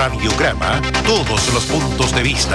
Radiograma, todos los puntos de vista.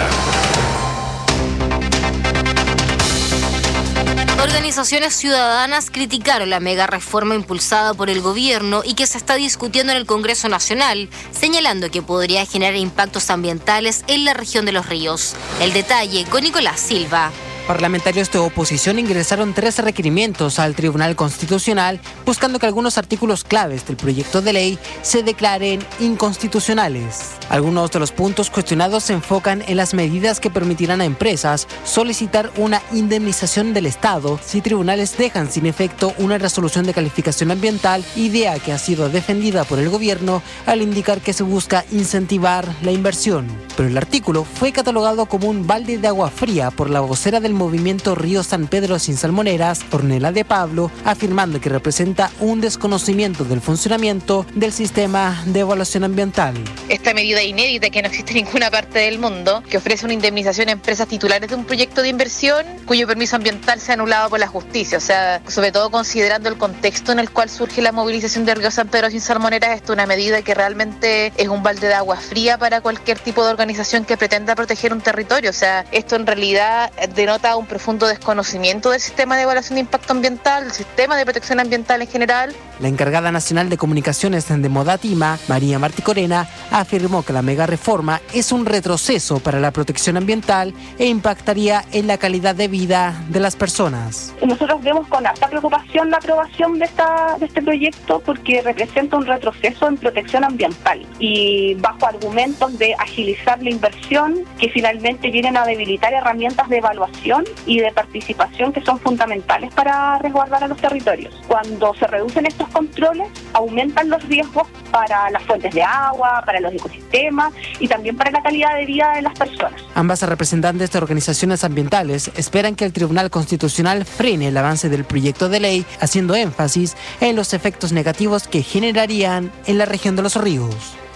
Organizaciones ciudadanas criticaron la mega reforma impulsada por el gobierno y que se está discutiendo en el Congreso Nacional, señalando que podría generar impactos ambientales en la región de Los Ríos. El detalle con Nicolás Silva. Parlamentarios de oposición ingresaron 13 requerimientos al Tribunal Constitucional buscando que algunos artículos claves del proyecto de ley se declaren inconstitucionales. Algunos de los puntos cuestionados se enfocan en las medidas que permitirán a empresas solicitar una indemnización del Estado si tribunales dejan sin efecto una resolución de calificación ambiental, idea que ha sido defendida por el gobierno al indicar que se busca incentivar la inversión. Pero el artículo fue catalogado como un balde de agua fría por la vocera del movimiento Río San Pedro sin Salmoneras, Ornella de Pablo, afirmando que representa un desconocimiento del funcionamiento del sistema de evaluación ambiental. Esta medida inédita que no existe en ninguna parte del mundo, que ofrece una indemnización a empresas titulares de un proyecto de inversión cuyo permiso ambiental se ha anulado por la justicia. O sea, sobre todo considerando el contexto en el cual surge la movilización de Río San Pedro sin Salmoneras, esto es una medida que realmente es un balde de agua fría para cualquier tipo de organización que pretenda proteger un territorio. O sea, esto en realidad denota un profundo desconocimiento del sistema de evaluación de impacto ambiental, del sistema de protección ambiental en general. La encargada nacional de comunicaciones de Modatima, María Martí Corena, afirmó que la mega reforma es un retroceso para la protección ambiental e impactaría en la calidad de vida de las personas. Nosotros vemos con alta preocupación la aprobación de este proyecto porque representa un retroceso en protección ambiental y bajo argumentos de agilizar la inversión que finalmente vienen a debilitar herramientas de evaluación y de participación que son fundamentales para resguardar a los territorios. Cuando se reducen estos controles, aumentan los riesgos para las fuentes de agua, para los ecosistemas y también para la calidad de vida de las personas. Ambas representantes de organizaciones ambientales esperan que el Tribunal Constitucional frene el avance del proyecto de ley, haciendo énfasis en los efectos negativos que generarían en la región de Los Ríos.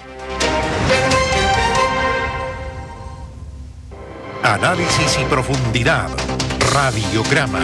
Análisis y profundidad. Radiograma.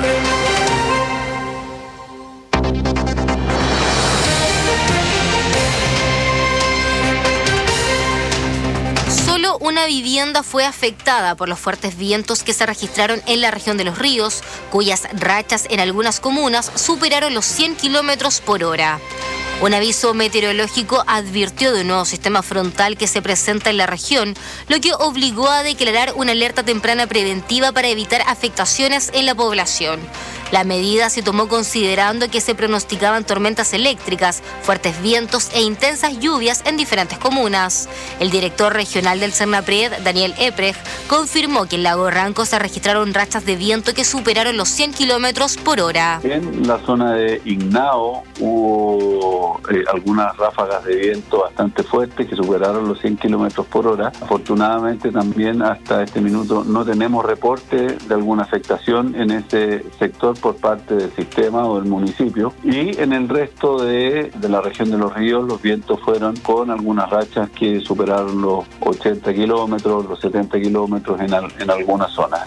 Solo una vivienda fue afectada por los fuertes vientos que se registraron en la región de Los Ríos, cuyas rachas en algunas comunas superaron los 100 kilómetros por hora. Un aviso meteorológico advirtió de un nuevo sistema frontal que se presenta en la región, lo que obligó a declarar una alerta temprana preventiva para evitar afectaciones en la población. La medida se tomó considerando que se pronosticaban tormentas eléctricas, fuertes vientos e intensas lluvias en diferentes comunas. El director regional del Cernapred, Daniel Eprej, confirmó que en Lago Ranco se registraron rachas de viento que superaron los 100 kilómetros por hora. En la zona de Ignao hubo algunas ráfagas de viento bastante fuertes que superaron los 100 kilómetros por hora. Afortunadamente también hasta este minuto no tenemos reporte de alguna afectación en ese sector por parte del sistema o del municipio, y en el resto de la región de Los Ríos los vientos fueron con algunas rachas que superaron los 80 kilómetros, los 70 kilómetros en algunas zonas.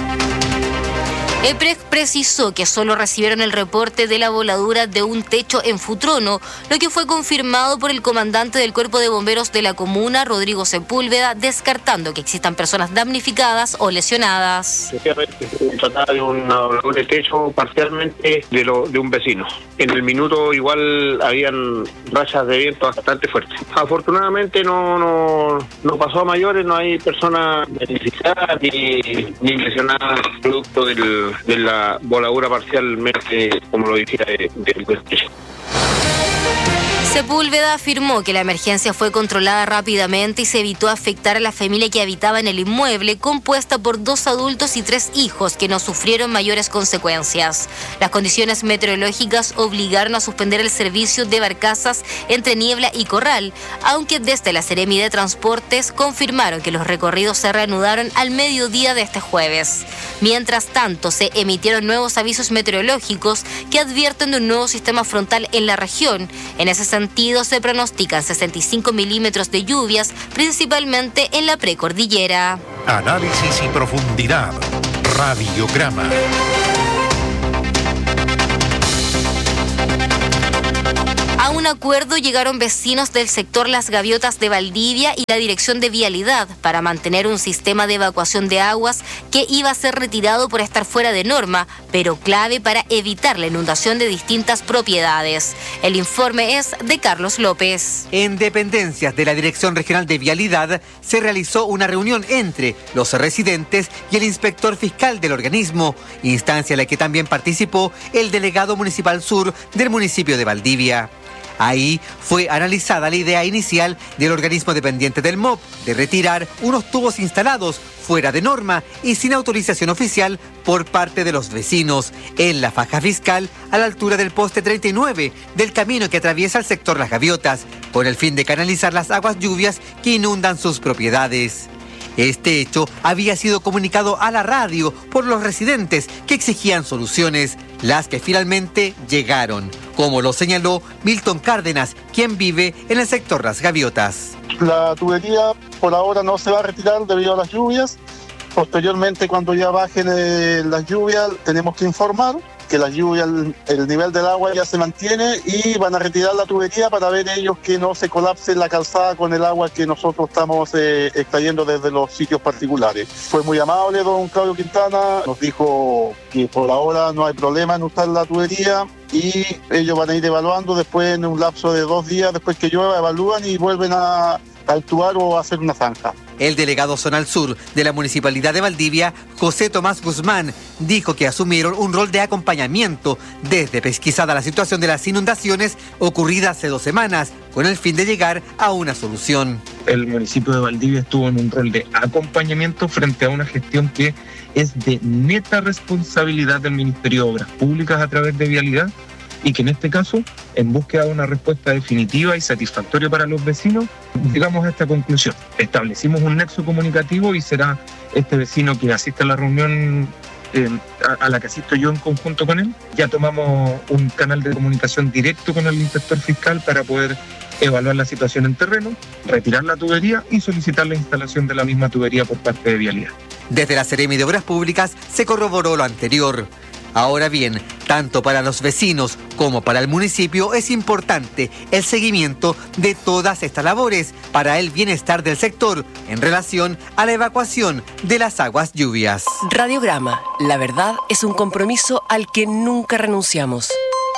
Eprej precisó que solo recibieron el reporte de la voladura de un techo en Futrono, lo que fue confirmado por el comandante del Cuerpo de Bomberos de la comuna, Rodrigo Sepúlveda, descartando que existan personas damnificadas o lesionadas. Se trataba de una voladura de techo parcialmente de un vecino. En el minuto igual habían rachas de viento bastante fuertes. Afortunadamente no pasó a mayores, no hay personas beneficiadas ni lesionadas producto de la voladura parcialmente, como lo decía, del techo. Sepúlveda afirmó que la emergencia fue controlada rápidamente y se evitó afectar a la familia que habitaba en el inmueble, compuesta por 2 adultos y 3 hijos, que no sufrieron mayores consecuencias. Las condiciones meteorológicas obligaron a suspender el servicio de barcazas entre Niebla y Corral, aunque desde la Seremi de Transportes confirmaron que los recorridos se reanudaron al mediodía de este jueves. Mientras tanto, se emitieron nuevos avisos meteorológicos que advierten de un nuevo sistema frontal en la región. En ese sentido, se pronostican 65 milímetros de lluvias, principalmente en la precordillera. Análisis y profundidad. Radiograma. A una un acuerdo llegaron vecinos del sector Las Gaviotas de Valdivia y la Dirección de Vialidad para mantener un sistema de evacuación de aguas que iba a ser retirado por estar fuera de norma, pero clave para evitar la inundación de distintas propiedades. El informe es de Carlos López. En dependencias de la Dirección Regional de Vialidad se realizó una reunión entre los residentes y el inspector fiscal del organismo, instancia en la que también participó el delegado municipal sur del municipio de Valdivia. Ahí fue analizada la idea inicial del organismo dependiente del MOP de retirar unos tubos instalados fuera de norma y sin autorización oficial por parte de los vecinos en la faja fiscal a la altura del poste 39 del camino que atraviesa el sector Las Gaviotas, con el fin de canalizar las aguas lluvias que inundan sus propiedades. Este hecho había sido comunicado a la radio por los residentes que exigían soluciones, las que finalmente llegaron, como lo señaló Milton Cárdenas, quien vive en el sector Las Gaviotas. La tubería por ahora no se va a retirar debido a las lluvias. Posteriormente, cuando ya bajen las lluvias, tenemos que informar que las lluvias, el nivel del agua ya se mantiene y van a retirar la tubería para ver ellos que no se colapse la calzada con el agua que nosotros estamos extrayendo desde los sitios particulares. Fue muy amable don Claudio Quintana, nos dijo que por ahora no hay problema en usar la tubería y ellos van a ir evaluando después en un lapso de 2 días, después que llueva, evalúan y vuelven a actuar o a hacer una zanja. El delegado zonal sur de la Municipalidad de Valdivia, José Tomás Guzmán, dijo que asumieron un rol de acompañamiento desde pesquisada la situación de las inundaciones ocurridas hace 2 semanas, con el fin de llegar a una solución. El municipio de Valdivia estuvo en un rol de acompañamiento frente a una gestión que es de neta responsabilidad del Ministerio de Obras Públicas a través de Vialidad, y que en este caso, en búsqueda de una respuesta definitiva y satisfactoria para los vecinos, llegamos a esta conclusión. Establecimos un nexo comunicativo y será este vecino que asiste a la reunión a la que asisto yo en conjunto con él. Ya tomamos un canal de comunicación directo con el inspector fiscal para poder evaluar la situación en terreno, retirar la tubería y solicitar la instalación de la misma tubería por parte de Vialidad. Desde la Seremi de Obras Públicas se corroboró lo anterior. Ahora bien, tanto para los vecinos como para el municipio es importante el seguimiento de todas estas labores para el bienestar del sector en relación a la evacuación de las aguas lluvias. Radiograma, la verdad es un compromiso al que nunca renunciamos.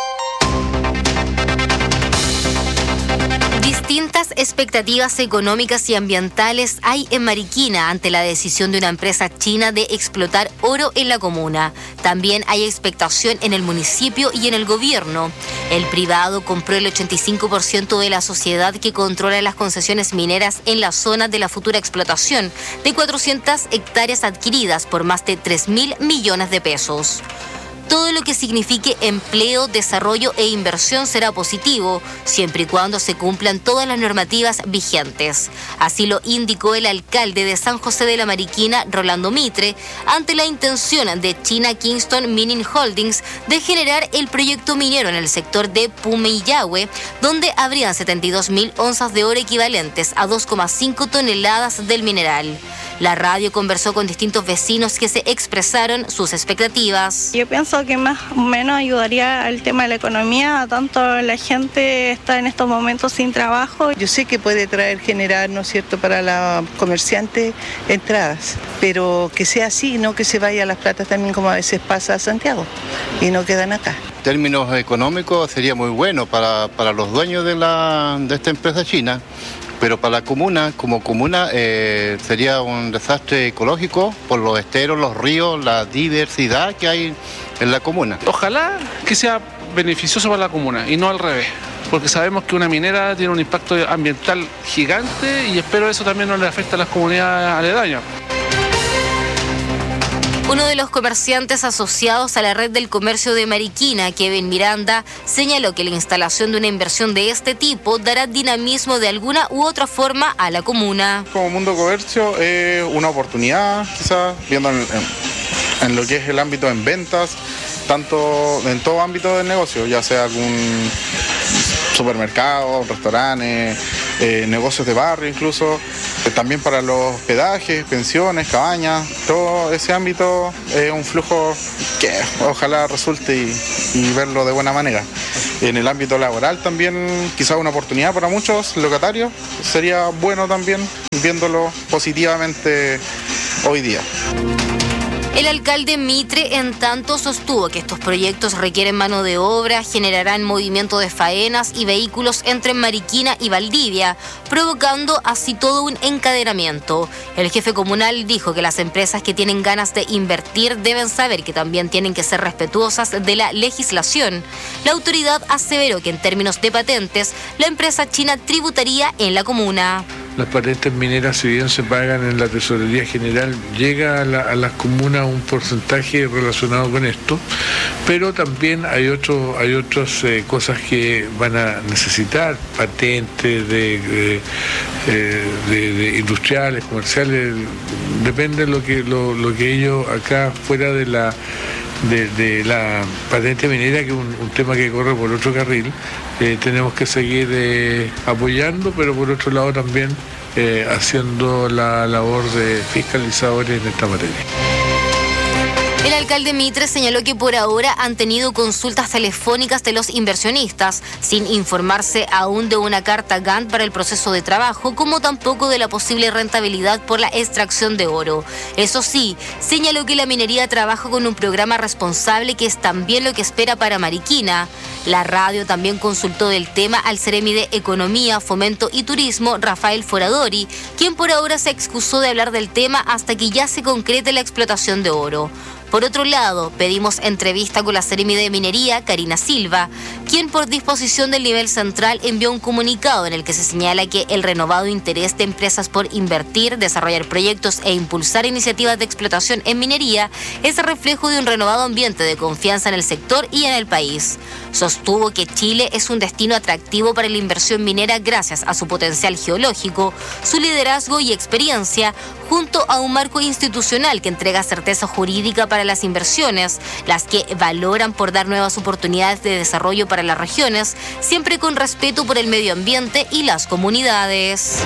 Distintas expectativas económicas y ambientales hay en Mariquina ante la decisión de una empresa china de explotar oro en la comuna. También hay expectación en el municipio y en el gobierno. El privado compró el 85% de la sociedad que controla las concesiones mineras en la zona de la futura explotación de 400 hectáreas adquiridas por más de 3.000 millones de pesos. Todo lo que signifique empleo, desarrollo e inversión será positivo, siempre y cuando se cumplan todas las normativas vigentes. Así lo indicó el alcalde de San José de la Mariquina, Rolando Mitre, ante la intención de China Kingston Mining Holdings de generar el proyecto minero en el sector de Pumillahue, donde habrían 72.000 onzas de oro equivalentes a 2,5 toneladas del mineral. La radio conversó con distintos vecinos que se expresaron sus expectativas. Yo pienso que más o menos ayudaría al tema de la economía, tanto la gente está en estos momentos sin trabajo. Yo sé que puede generar, ¿no es cierto?, para la comerciante entradas, pero que sea así, no que se vaya a las platas también como a veces pasa a Santiago y no quedan acá. En términos económicos sería muy bueno para los dueños de esta empresa china. Pero para la comuna, como comuna, sería un desastre ecológico por los esteros, los ríos, la diversidad que hay en la comuna. Ojalá que sea beneficioso para la comuna y no al revés, porque sabemos que una minera tiene un impacto ambiental gigante y espero eso también no le afecte a las comunidades aledañas. Uno de los comerciantes asociados a la red del comercio de Mariquina, Kevin Miranda, señaló que la instalación de una inversión de este tipo dará dinamismo de alguna u otra forma a la comuna. Como Mundo Comercio es una oportunidad, quizás, viendo en lo que es el ámbito en ventas, tanto en todo ámbito del negocio, ya sea algún supermercado, restaurantes, negocios de barrio incluso, también para los hospedajes, pensiones, cabañas, todo ese ámbito es un flujo que ojalá resulte y verlo de buena manera. En el ámbito laboral también, quizás una oportunidad para muchos locatarios, sería bueno también viéndolo positivamente hoy día. El alcalde Mitre, en tanto, sostuvo que estos proyectos requieren mano de obra, generarán movimiento de faenas y vehículos entre Mariquina y Valdivia, provocando así todo un encadenamiento. El jefe comunal dijo que las empresas que tienen ganas de invertir deben saber que también tienen que ser respetuosas de la legislación. La autoridad aseveró que en términos de patentes, la empresa china tributaría en la comuna. Las patentes mineras, si bien se pagan en la Tesorería General, llega a las comunas un porcentaje relacionado con esto, pero también hay otras cosas que van a necesitar, patentes de industriales, comerciales, depende de lo que ellos acá fuera de la patente minera, que es un tema que corre por otro carril, tenemos que seguir apoyando, pero por otro lado también haciendo la labor de fiscalizadores en esta materia. El alcalde Mitre señaló que por ahora han tenido consultas telefónicas de los inversionistas, sin informarse aún de una carta Gantt para el proceso de trabajo, como tampoco de la posible rentabilidad por la extracción de oro. Eso sí, señaló que la minería trabaja con un programa responsable, que es también lo que espera para Mariquina. La radio también consultó del tema al Ceremi de Economía, Fomento y Turismo, Rafael Foradori, quien por ahora se excusó de hablar del tema hasta que ya se concrete la explotación de oro. Por otro lado, pedimos entrevista con la Ceremi de Minería, Karina Silva, quien por disposición del nivel central envió un comunicado en el que se señala que el renovado interés de empresas por invertir, desarrollar proyectos e impulsar iniciativas de explotación en minería es reflejo de un renovado ambiente de confianza en el sector y en el país. Sostuvo que Chile es un destino atractivo para la inversión minera gracias a su potencial geológico, su liderazgo y experiencia, junto a un marco institucional que entrega certeza jurídica para las inversiones, las que valoran por dar nuevas oportunidades de desarrollo para las regiones, siempre con respeto por el medio ambiente y las comunidades.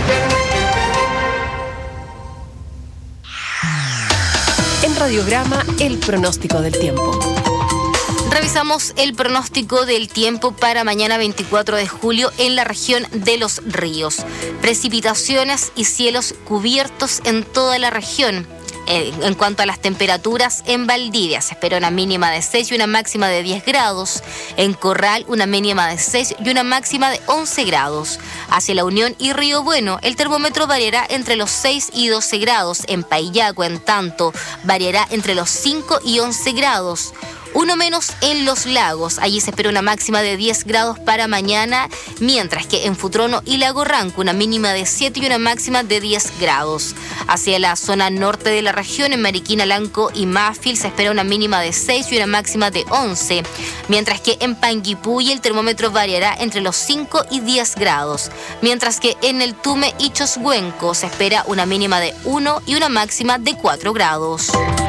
En Radiograma, el pronóstico del tiempo. Revisamos el pronóstico del tiempo para mañana 24 de julio en la región de Los Ríos. Precipitaciones y cielos cubiertos en toda la región. En cuanto a las temperaturas, en Valdivia se espera una mínima de 6 y una máxima de 10 grados. En Corral, una mínima de 6 y una máxima de 11 grados. Hacia La Unión y Río Bueno, el termómetro variará entre los 6 y 12 grados. En Paillaco, en tanto, variará entre los 5 y 11 grados. Uno menos en Los Lagos, allí se espera una máxima de 10 grados para mañana, mientras que en Futrono y Lago Ranco una mínima de 7 y una máxima de 10 grados. Hacia la zona norte de la región, en Mariquina, Lanco y Mafil se espera una mínima de 6 y una máxima de 11, mientras que en Panguipulli el termómetro variará entre los 5 y 10 grados, mientras que en el Tume y Choshuenco se espera una mínima de 1 y una máxima de 4 grados.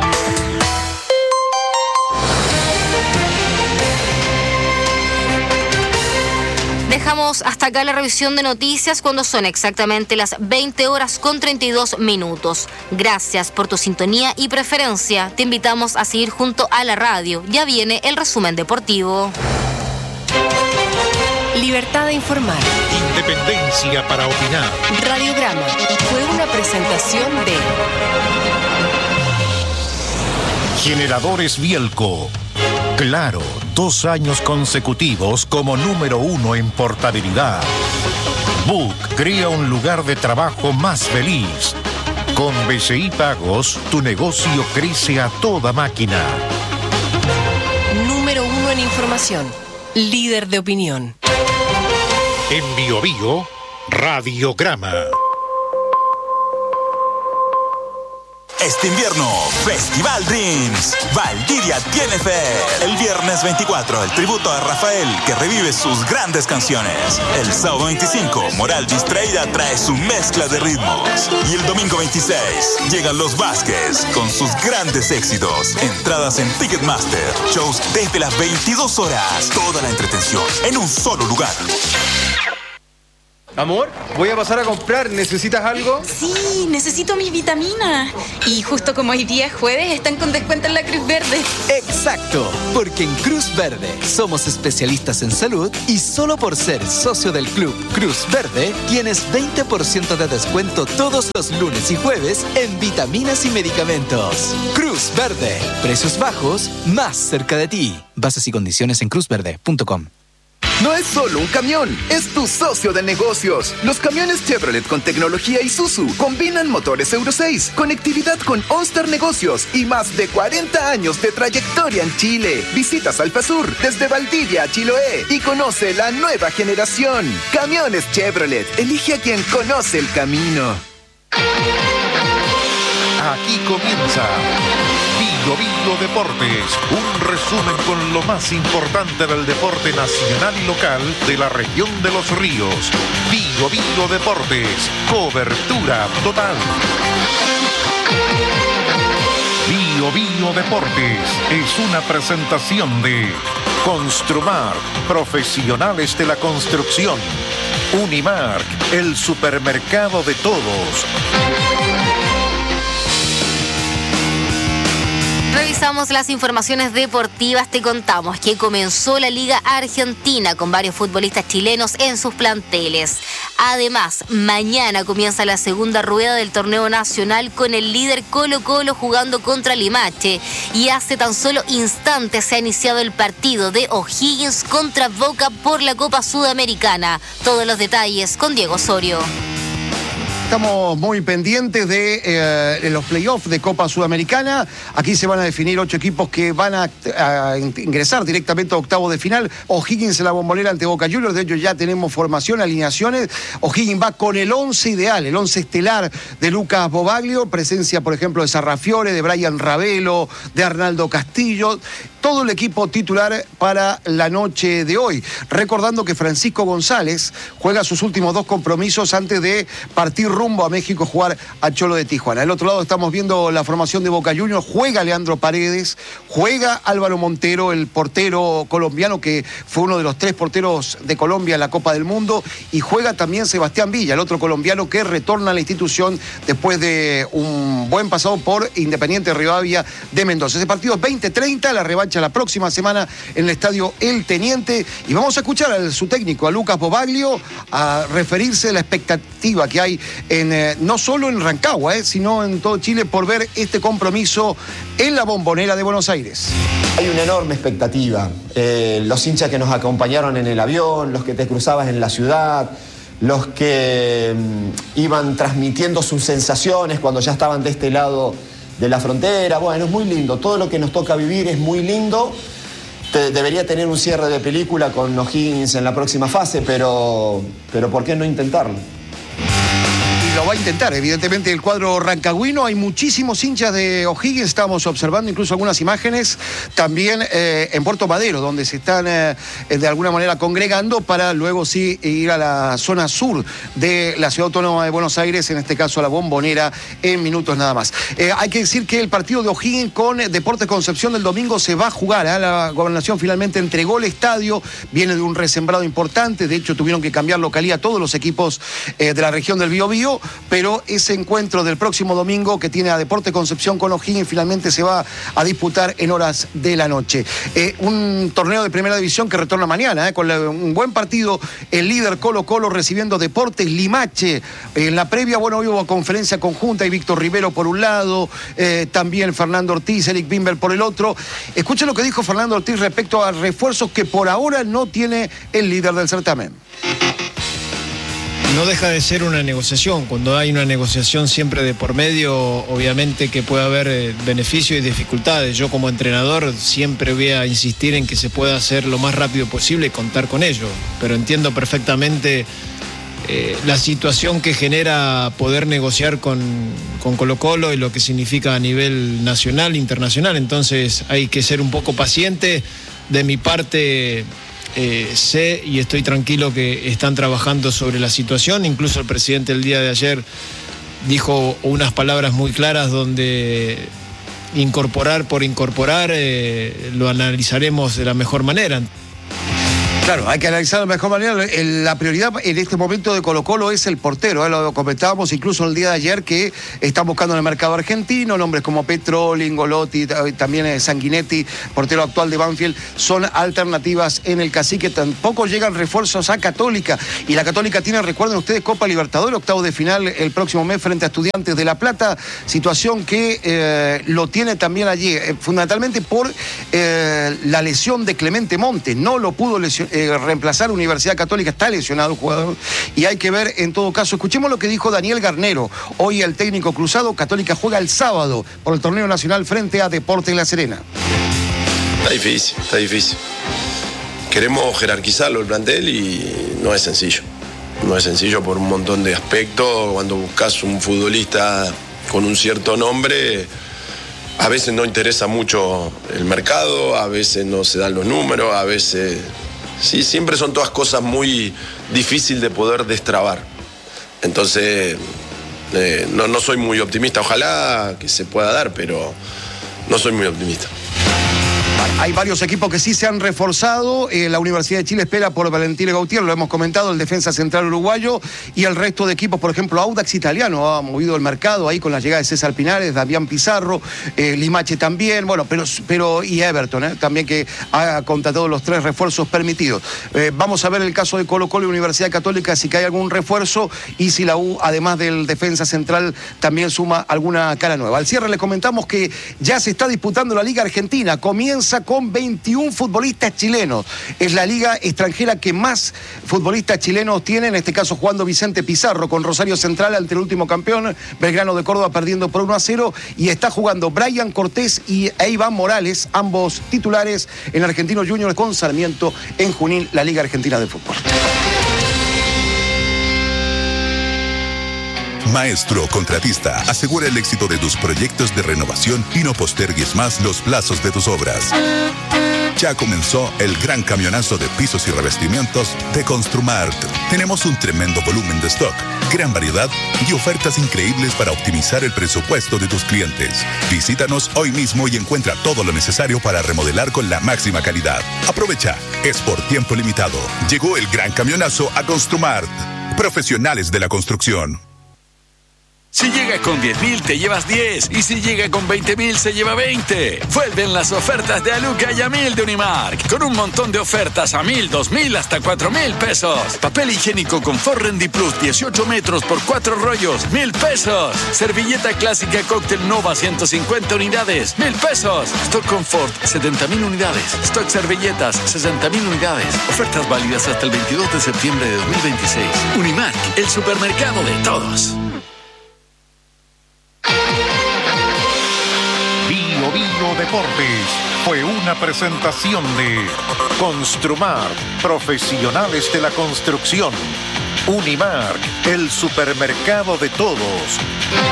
Dejamos hasta acá la revisión de noticias cuando son exactamente las 20 horas con 32 minutos. Gracias por tu sintonía y preferencia. Te invitamos a seguir junto a la radio. Ya viene el resumen deportivo. Libertad de informar. Independencia para opinar. Radiograma fue una presentación de Generadores Bielco. Claro, 2 años consecutivos como número 1 en portabilidad. Book crea un lugar de trabajo más feliz. Con BCI Pagos, tu negocio crece a toda máquina. Número 1 en información. Líder de opinión. En Bio Bio, Radiograma. Este invierno, Festival Dreams. Valdivia tiene fe. El viernes 24, el tributo a Rafael, que revive sus grandes canciones. El sábado 25, Moral Distraída trae su mezcla de ritmos. Y el domingo 26, llegan los Vázquez con sus grandes éxitos. Entradas en Ticketmaster. Shows desde las 22 horas. Toda la entretención en un solo lugar. Amor, voy a pasar a comprar. ¿Necesitas algo? Sí, necesito mis vitaminas. Y justo como hoy día es jueves, están con descuento en la Cruz Verde. Exacto, porque en Cruz Verde somos especialistas en salud y solo por ser socio del club Cruz Verde tienes 20% de descuento todos los lunes y jueves en vitaminas y medicamentos. Cruz Verde, precios bajos, más cerca de ti. Bases y condiciones en cruzverde.com. No es solo un camión, es tu socio de negocios. Los camiones Chevrolet con tecnología Isuzu combinan motores Euro 6, conectividad con OnStar Negocios y más de 40 años de trayectoria en Chile. Visitas Alfasur desde Valdivia a Chiloé y conoce la nueva generación. Camiones Chevrolet, elige a quien conoce el camino. Aquí comienza Vigo Vigo Deportes, un resumen con lo más importante del deporte nacional y local de la región de Los Ríos. Vigo Vigo Deportes, cobertura total. Vigo Vigo Deportes es una presentación de Construmark, profesionales de la construcción. Unimark, el supermercado de todos. Revisamos las informaciones deportivas. Te contamos que comenzó la Liga Argentina con varios futbolistas chilenos en sus planteles. Además, mañana comienza la segunda rueda del torneo nacional con el líder Colo-Colo jugando contra Limache. Y hace tan solo instantes se ha iniciado el partido de O'Higgins contra Boca por la Copa Sudamericana. Todos los detalles con Diego Osorio. Estamos muy pendientes de los playoffs de Copa Sudamericana. Aquí se van a definir 8 equipos que van a ingresar directamente a octavos de final. O'Higgins en la Bombonera ante Boca Juniors. De hecho, ya tenemos formación, alineaciones. O'Higgins va con el 11 ideal, el 11 estelar de Lucas Bobaglio. Presencia, por ejemplo, de Sarrafiore, de Brian Ravelo, de Arnaldo Castillo. Todo el equipo titular para la noche de hoy. Recordando que Francisco González juega sus últimos 2 compromisos antes de partir rumbo a México a jugar a Cholo de Tijuana. Al otro lado estamos viendo la formación de Boca Juniors. Juega Leandro Paredes, juega Álvaro Montero, el portero colombiano que fue uno de los 3 porteros de Colombia en la Copa del Mundo, y juega también Sebastián Villa, el otro colombiano que retorna a la institución después de un buen pasado por Independiente Rivadavia de Mendoza. Ese partido es 20-30, la revancha la próxima semana en el estadio El Teniente, y vamos a escuchar a su técnico, a Lucas Bobaglio, a referirse a la expectativa que hay no solo en Rancagua, sino en todo Chile por ver este compromiso en la Bombonera de Buenos Aires. Hay una enorme expectativa. Los hinchas que nos acompañaron en el avión, los que te cruzabas en la ciudad, los que iban transmitiendo sus sensaciones cuando ya estaban de este lado de la frontera. Bueno, es muy lindo. Todo lo que nos toca vivir es muy lindo. Debería tener un cierre de película con O'Higgins en la próxima fase, pero ¿por qué no intentarlo? Lo va a intentar, evidentemente, el cuadro rancagüino. Hay muchísimos hinchas de O'Higgins, estamos observando incluso algunas imágenes también en Puerto Madero, donde se están de alguna manera congregando para luego sí ir a la zona sur de la Ciudad Autónoma de Buenos Aires, en este caso a la Bombonera, en minutos nada más. Hay que decir que el partido de O'Higgins con Deportes Concepción del domingo se va a jugar. La Gobernación finalmente entregó el estadio, viene de un resembrado importante, de hecho tuvieron que cambiar localía a todos los equipos de la región del Biobío, pero ese encuentro del próximo domingo que tiene a Deportes Concepción con O'Higgins finalmente se va a disputar en horas de la noche. Un torneo de primera división que retorna mañana, con un buen partido, el líder Colo-Colo recibiendo Deportes Limache. En la previa, bueno, hoy hubo conferencia conjunta y Víctor Rivero por un lado, también Fernando Ortiz, Eric Bimber por el otro. Escuchen lo que dijo Fernando Ortiz respecto a refuerzos que por ahora no tiene el líder del certamen. No deja de ser una negociación. Cuando hay una negociación siempre de por medio, obviamente que puede haber beneficios y dificultades. Yo como entrenador siempre voy a insistir en que se pueda hacer lo más rápido posible y contar con ello. Pero entiendo perfectamente la situación que genera poder negociar con Colo-Colo y lo que significa a nivel nacional, internacional. Entonces hay que ser un poco paciente. De mi parte... sé y estoy tranquilo que están trabajando sobre la situación. Incluso el presidente el día de ayer dijo unas palabras muy claras donde incorporar por incorporar lo analizaremos de la mejor manera. Claro, hay que analizar de mejor manera. La prioridad en este momento de Colo-Colo es el portero. Lo comentábamos incluso el día de ayer que están buscando en el mercado argentino nombres como Petroli, Ngolotti, también Sanguinetti, portero actual de Banfield, son alternativas en el Cacique. Tampoco llegan refuerzos a Católica. Y la Católica tiene, recuerden ustedes, Copa Libertadores, octavos de final el próximo mes frente a Estudiantes de La Plata. Situación que lo tiene también allí, fundamentalmente por la lesión de Clemente Montes. No lo pudo reemplazar Universidad Católica, está lesionado el jugador y hay que ver en todo caso. Escuchemos lo que dijo Daniel Garnero, hoy el técnico cruzado. Católica juega el sábado por el torneo nacional frente a Deportes La Serena. Está difícil. Queremos jerarquizarlo el plantel y no es sencillo. No es sencillo por un montón de aspectos. Cuando buscas un futbolista con un cierto nombre, a veces no interesa mucho el mercado, a veces no se dan los números, a veces... Sí, siempre son todas cosas muy difíciles de poder destrabar. Entonces, no soy muy optimista. Ojalá que se pueda dar, pero no soy muy optimista. Hay varios equipos que sí se han reforzado. La Universidad de Chile espera por Valentín Gautier, lo hemos comentado, el defensa central uruguayo, y el resto de equipos, por ejemplo, Audax Italiano ha movido el mercado ahí con la llegada de César Pinares, Damián Pizarro, Limache también, bueno, pero y Everton, también, que ha contratado los 3 refuerzos permitidos. Vamos a ver el caso de Colo-Colo y Universidad Católica, si hay algún refuerzo y si la U, además del defensa central, también suma alguna cara nueva. Al cierre les comentamos que ya se está disputando la Liga Argentina, comienza con 21 futbolistas chilenos. Es la liga extranjera que más futbolistas chilenos tiene, en este caso jugando Vicente Pizarro con Rosario Central ante el último campeón, Belgrano de Córdoba, perdiendo por 1-0, y está jugando Brian Cortés e Iván Morales, ambos titulares en Argentinos Juniors con Sarmiento en Junín, la Liga Argentina de Fútbol. Maestro Contratista, asegura el éxito de tus proyectos de renovación y no postergues más los plazos de tus obras. Ya comenzó el gran camionazo de pisos y revestimientos de Construmart. Tenemos un tremendo volumen de stock, gran variedad y ofertas increíbles para optimizar el presupuesto de tus clientes. Visítanos hoy mismo y encuentra todo lo necesario para remodelar con la máxima calidad. Aprovecha, es por tiempo limitado. Llegó el gran camionazo a Construmart. Profesionales de la construcción. Si llega con 10.000 te llevas 10 y si llega con 20.000 se lleva 20. Vuelven las ofertas de Aluca y a 1.000 de Unimark, con un montón de ofertas a 1.000, 2.000 hasta 4.000 pesos. Papel higiénico Confort Rendi Plus 18 metros por 4 rollos, 1.000 pesos. Servilleta clásica Cóctel Nova 150 unidades, 1.000 pesos. Stock Confort 70.000 unidades. Stock servilletas 60.000 unidades. Ofertas válidas hasta el 22 de septiembre de 2026. Unimark, el supermercado de todos. Bio Deportes fue una presentación de Construmart, profesionales de la construcción. Unimark, el supermercado de todos.